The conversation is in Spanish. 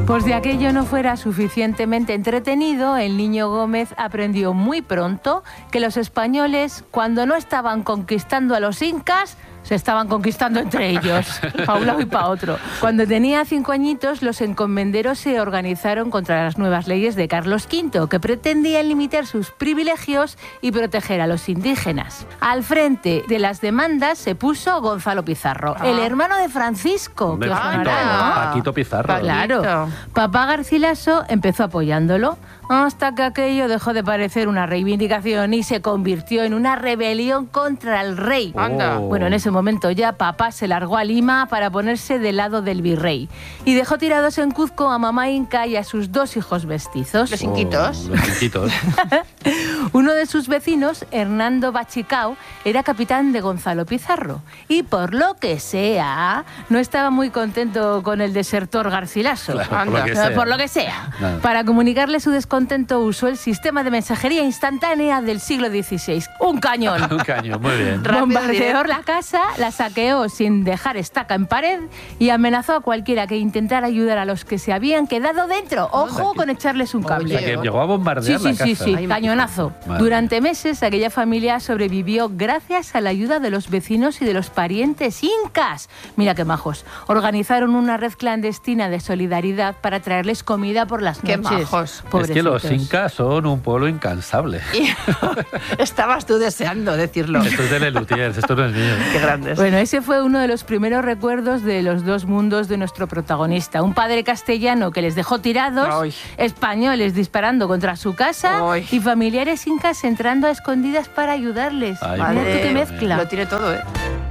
Pues de aquello no fuera suficientemente entretenido, el niño Gómez aprendió muy pronto que los españoles, cuando no estaban conquistando a los incas, se estaban conquistando entre ellos, para un lado y para otro. Cuando tenía 5 añitos, los encomenderos se organizaron contra las nuevas leyes de Carlos V, que pretendían limitar sus privilegios y proteger a los indígenas. Al frente de las demandas se puso Gonzalo Pizarro, el hermano de Francisco, que os sonará, ¿no? Paquito Pizarro. Claro. Papá Garcilaso empezó apoyándolo, hasta que aquello dejó de parecer una reivindicación y se convirtió en una rebelión contra el rey. Anda. Bueno, en ese momento ya papá se largó a Lima para ponerse del lado del virrey y dejó tirados en Cuzco a mamá inca y a sus 2 hijos mestizos. Los inquitos. Los inquitos. Uno de sus vecinos, Hernando Bachicao, era capitán de Gonzalo Pizarro y por lo que sea no estaba muy contento con el desertor Garcilaso. Claro, Por lo que sea. Nada. Para comunicarle su descontento usó el sistema de mensajería instantánea del siglo XVI. Un cañón. Un caño, muy bien. Rápido, Bombardeó directo. la casa, la saqueó sin dejar estaca en pared y amenazó a cualquiera que intentara ayudar a los que se habían quedado dentro. Ojo con echarles un O cable. sea, que llegó a bombardear la casa. Sí, cañonazo. Madre. Durante meses aquella familia sobrevivió gracias a la ayuda de los vecinos y de los parientes incas. Mira qué majos. Organizaron una red clandestina de solidaridad para traerles comida por las Qué noches. majos. Es que los Pobrecitos. incas son un pueblo incansable. Estabas tú deseando decirlo. Esto es de Lelutiers, esto no es mío. Qué grandes. Bueno, ese fue uno de los primeros recuerdos de los 2 mundos de nuestro protagonista. Un padre castellano que les dejó tirados, Ay. españoles disparando contra su casa Ay. y familiares incas entrando a escondidas para ayudarles. Ay, Mira tú qué madre mezcla. Lo tiene todo, ¿eh?